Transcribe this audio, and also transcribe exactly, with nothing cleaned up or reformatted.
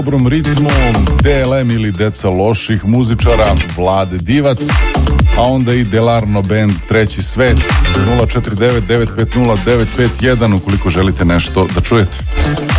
dobrom ritmu, D L M ili Deca loših muzičara, Vlade Divac, a onda i Delarno band Treći svet. Nula četiri devet devet pet nula devet pet jedan ukoliko želite nešto da čujete.